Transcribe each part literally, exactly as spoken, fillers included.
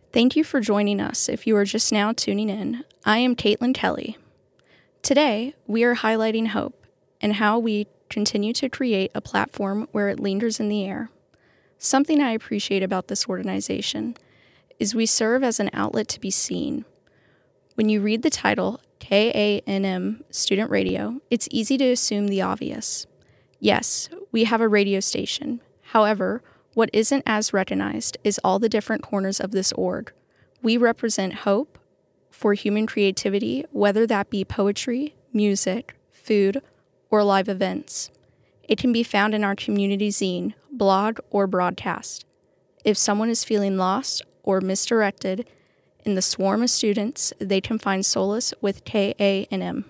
Thank you for joining us if you are just now tuning in. I am Caitlin Kelly. Today, we are highlighting hope and how we continue to create a platform where it lingers in the air. Something I appreciate about this organization is we serve as an outlet to be seen. When you read the title, K A N M Student Radio, it's easy to assume the obvious. Yes, we have a radio station. However, what isn't as recognized is all the different corners of this org. We represent hope for human creativity, whether that be poetry, music, food, or live events. It can be found in our community zine, blog, or broadcast. If someone is feeling lost or misdirected in the swarm of students, they can find solace with K A N M.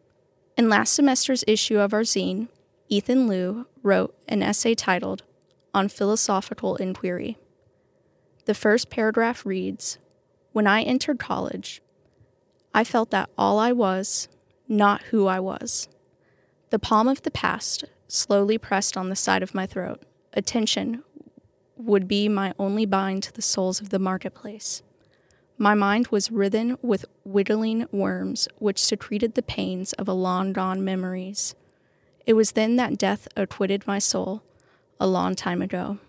In last semester's issue of our zine, Ethan Liu wrote an essay titled On Philosophical Inquiry. The first paragraph reads, "When I entered college, I felt that all I was, not who I was. The palm of the past slowly pressed on the side of my throat. Attention would be my only bind to the souls of the marketplace. My mind was writhen with whittling worms which secreted the pains of a long-gone memories. It was then that death acquitted my soul, a long time ago.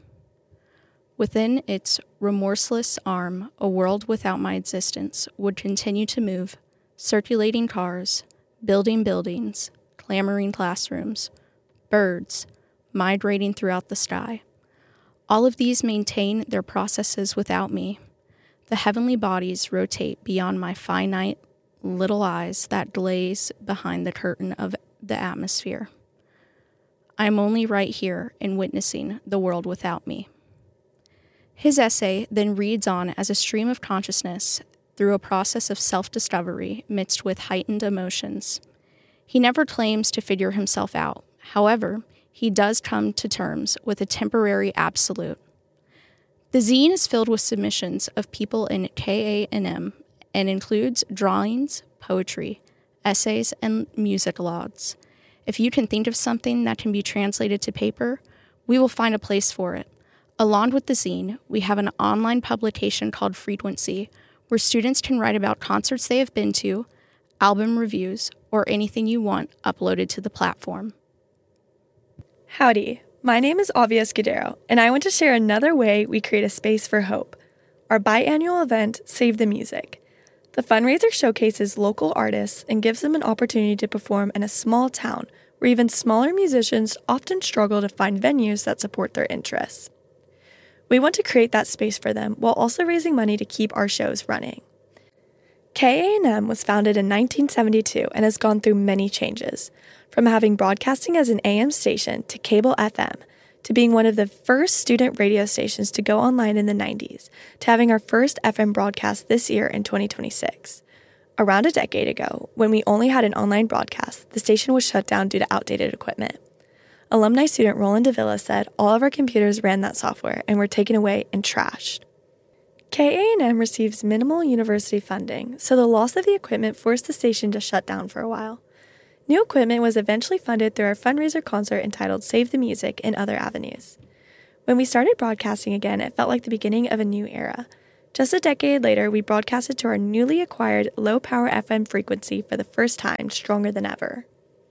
Within its remorseless arm, a world without my existence would continue to move, circulating cars, building buildings, clamoring classrooms, birds, migrating throughout the sky. All of these maintain their processes without me. The heavenly bodies rotate beyond my finite little eyes that glaze behind the curtain of the atmosphere. I am only right here in witnessing the world without me." His essay then reads on as a stream of consciousness through a process of self-discovery mixed with heightened emotions. He never claims to figure himself out. However, he does come to terms with a temporary absolute. The zine is filled with submissions of people in K A N M and includes drawings, poetry, essays, and music logs. If you can think of something that can be translated to paper, we will find a place for it. Along with the zine, we have an online publication called Frequency, where students can write about concerts they have been to, album reviews, or anything you want uploaded to the platform. Howdy, my name is Avia Scudero, and I want to share another way we create a space for hope, our biannual event, Save the Music. The fundraiser showcases local artists and gives them an opportunity to perform in a small town where even smaller musicians often struggle to find venues that support their interests. We want to create that space for them while also raising money to keep our shows running. K A N M was founded in nineteen seventy-two and has gone through many changes, from having broadcasting as an A M station to cable F M, to being one of the first student radio stations to go online in the nineties, to having our first F M broadcast this year in twenty twenty-six. Around a decade ago, when we only had an online broadcast, the station was shut down due to outdated equipment. Alumni student Roland Davila said all of our computers ran that software and were taken away and trashed. K A N M receives minimal university funding, so the loss of the equipment forced the station to shut down for a while. New equipment was eventually funded through our fundraiser concert entitled Save the Music and other avenues. When we started broadcasting again, it felt like the beginning of a new era. Just a decade later, we broadcasted to our newly acquired low-power F M frequency for the first time, stronger than ever.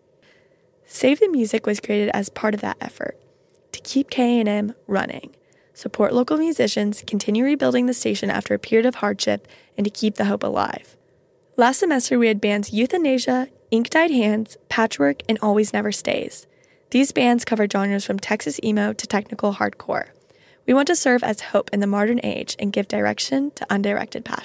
Save the Music was created as part of that effort, to keep K A N M running, support local musicians, continue rebuilding the station after a period of hardship, and to keep the hope alive. Last semester, we had bands Euthanasia, Ink Dyed Hands, Patchwork, and Always Never Stays. These bands cover genres from Texas emo to technical hardcore. We want to serve as hope in the modern age and give direction to undirected passion.